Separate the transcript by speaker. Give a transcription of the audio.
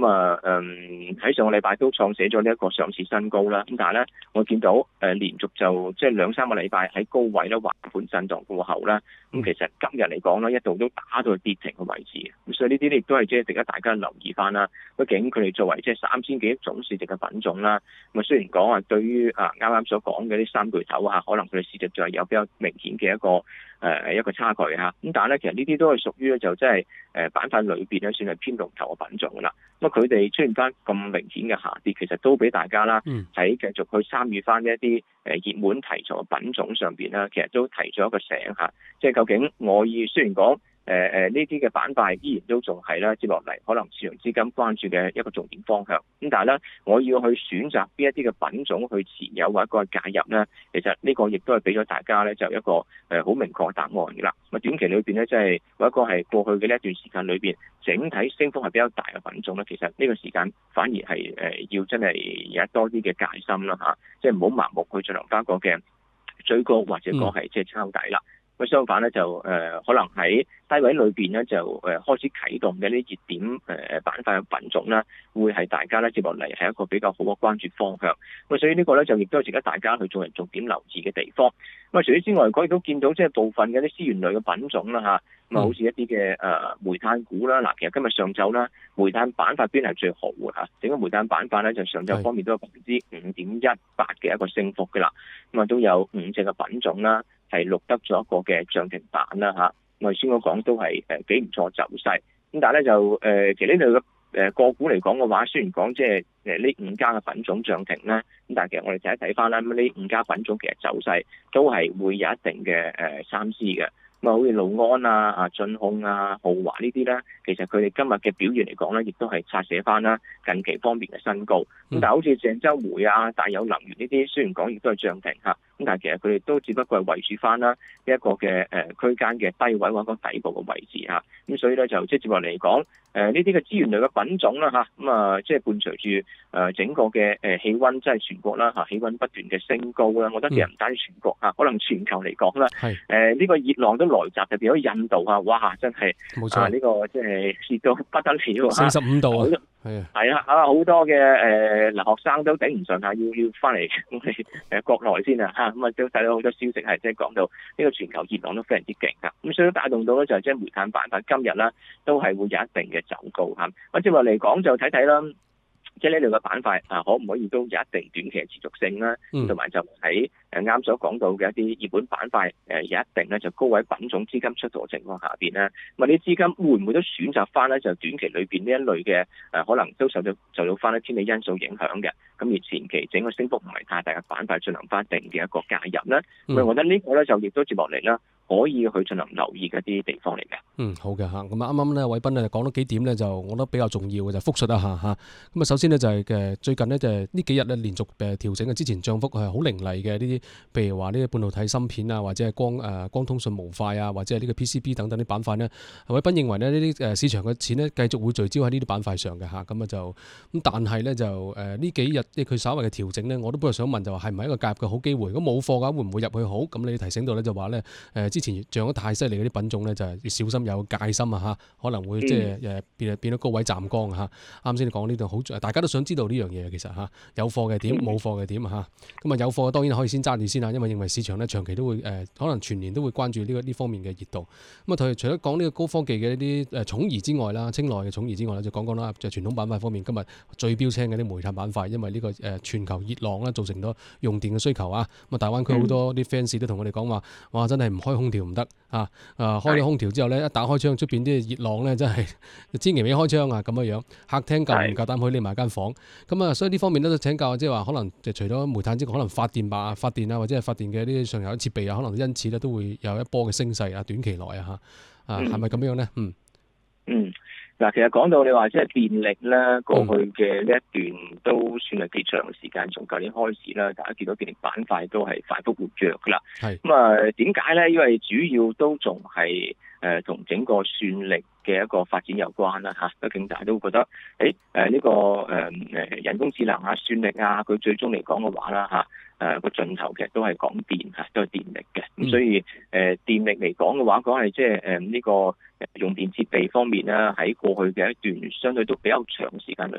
Speaker 1: 喺上個禮拜都創寫咗呢一個上市新高啦。咁但係咧，我見到連續就即係2-3個禮拜喺高位咧橫盤震盪過後啦，咁其實今日嚟講咧一度都打到跌停嘅位置，咁所以呢啲亦都係即係值得大家留意翻啦。畢竟佢哋作為即係3000幾億總市值嘅品種啦，咁雖然講話對於啱啱所講嘅啲三巨頭可能佢哋市值就係有比較明顯嘅一個差距嚇，咁但係咧其實呢啲都係屬於咧就即係板塊裏邊咧算係偏龍頭嘅品種㗎啦。咁佢哋出現翻咁明顯嘅下跌，其實都俾大家啦喺繼續去參與翻一啲熱門題材嘅品種上邊啦，其實都提咗一個醒嚇，即係究竟我雖然講呢啲嘅板塊依然都仲係啦，接落嚟可能市場資金關注嘅一個重點方向。咁但係咧，我要去選擇邊一啲嘅品種去持有或者個介入咧，其實呢個亦都係俾咗大家咧就一個好明確嘅答案嘅啦。咁短期裏邊咧，即係或者個係過去嘅呢一段時間裏邊，整體升幅係比較大嘅品種咧，其實呢個時間反而係要真係有多啲嘅戒心啦嚇，即係唔好盲目去進行翻個嘅追高或者講係即係抄底啦。咁相反咧就可能喺低位裏邊咧就開始啟動嘅呢熱點板塊嘅品種啦，會係大家咧接落嚟係一個比較好嘅關注方向。咁所以呢個咧就亦都係值得大家去做人重點留意嘅地方。咁除此之外，我亦都見到即係部分嘅啲資源類嘅品種啦嚇，咁好似一啲嘅煤炭股啦。嗱，其實今日上晝啦，煤炭板塊邊係最好嘅嚇，整個煤炭板塊咧就上晝方面都有5.18%嘅一個升幅嘅啦。咁都有5隻嘅品種啦，係錄得咗一個嘅漲停板啦嚇。我哋先講都係幾唔錯走勢。咁但係咧就其實呢類嘅個股嚟講嘅話，雖然講即係呢5家嘅品種漲停啦，咁但係其實我哋睇翻啦，咁呢5家品種其實走勢都係會有一定嘅參差嘅。咁好似六安啊、駿控啊、浩華呢啲咧，其實佢哋今日嘅表現嚟講咧，亦都係刷寫翻啦近期方面嘅新高。咁但係好似鄭州煤啊、大有能源呢啲，雖然講亦都係漲停嚇，咁但係其實佢哋都只不過係維持翻啦一個嘅區間嘅低位或者底部嘅位置嚇。咁所以咧就即係接落嚟講，呢啲嘅資源類嘅品種啦嚇，咁即係伴隨住整個嘅氣温，即係全國啦嚇，氣温不斷嘅升高啦。我覺得其實唔單止全國嚇，可能全球嚟講啦，呢個熱浪都來襲，特別喺印度啊，哇！真係
Speaker 2: 冇錯，
Speaker 1: 呢個即係熱到不得了
Speaker 2: 45度啊，
Speaker 1: 係啊，好多嘅留學生都頂唔順啊，要翻嚟國內先啊嚇，咁都睇到好多消息係即係講到呢個全球熱浪都非常之勁㗎，咁所以都帶動到咧就係即係煤炭板塊今日啦都係會有一定嘅走高嚇。咁接落嚟講就睇睇啦。即係呢類嘅板塊可唔可以都有一定短期嘅持續性啦？同埋就喺啱所講到嘅一啲熱門板塊有一定咧就高位品種資金出逃嘅情況下邊咧，咁啲資金會唔會都選擇翻咧就短期裏邊呢一類嘅可能都受到翻啲天氣因素影響嘅，咁而前期整個升幅唔係太大嘅板塊進行翻定嘅一個介入咧，咁我覺得呢個咧就亦都接落嚟啦。可以去進行留意嘅一啲地方嚟嘅。
Speaker 2: 好嘅嚇。咁啱啱咧，偉斌咧講咗幾點咧，就我覺得比較重要嘅就複述一下嚇。咁首先呢，就係最近呢，就係呢幾日咧連續調整嘅，之前漲幅係好凌厲嘅呢啲，譬如話呢啲半導體芯片啊，或者係光通訊模塊啊，或者係呢個 PCB 等等啲板塊呢，偉斌認為呢啲市場嘅錢呢，繼續會聚焦喺呢啲板塊上嘅嚇。咁但係呢，就呢幾日即係佢稍微嘅調整呢，我都本來想問就話係唔係一個介入嘅好機會？如果冇貨嘅話，會唔會入去好？咁你提醒到呢，就話呢。之前漲得太犀利嗰啲品種咧，就係要小心有戒心啊嚇，可能會即係變到高位站崗嚇。啱先你講呢度好，大家都想知道呢樣嘢其實嚇，有貨嘅點，冇貨嘅點嚇。咁啊有貨當然可以先揸住先啦，因為認為市場咧長期都會可能全年都會關注呢方面嘅熱度。咁啊除咗講呢個高科技嘅一啲寵兒之外啦，青睞嘅寵兒之外咧，就講啦，就傳統板塊方面，今日最標青嘅啲煤炭板塊，因為呢個全球熱浪啦，造成咗用電嘅需求啊。咁啊大灣區好多啲 fans 都同我哋講話，哇真係唔開空調唔得。開咗空調之後咧，一打開窗出邊啲熱浪咧，真係千祈唔好開窗啊！咁樣客廳夠唔夠膽可以匿埋間房咁啊？所以呢方面都請教，即係話可能就除咗煤炭之外，可能發電啊，或者係發電嘅啲上游設備啊，可能因此咧都會有一波嘅升勢啊，短期內啊嚇係咪咁樣咧？
Speaker 1: 嗱，其實講到你話即係電力咧，過去嘅呢一段都算係幾長嘅時間，從舊年開始啦，大家見到電力板塊都係反覆活躍噶啦。咁點解咧？因為主要都仲係同整個算力嘅一個發展有關啦嚇。畢竟大家都覺得呢個人工智能啊、算力啊，佢最終嚟講嘅話啦嚇，個盡頭其實都係講電嚇，都係電力嘅。咁所以電力嚟講嘅話，講係即係呢個用電設備方面啦，喺過去嘅一段相對都比較長時間